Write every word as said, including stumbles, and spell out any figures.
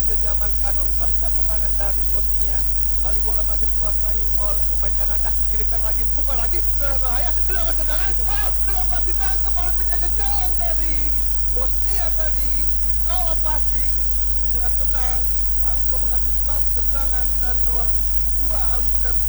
berhasil diamankan oleh barisan pertahanan dari Bosnia. Kembali bola masih dikuasai oleh pemain Kanada. Kirimkan lagi, bukan lagi, dalam bahaya, dalam tendangan. Ah, dapat ditangkap oleh penjaga gawang dari Bosnia tadi. Dikawal plastik dengan tenang langsung mengantisipasi tendangan dari nomor dua Alistair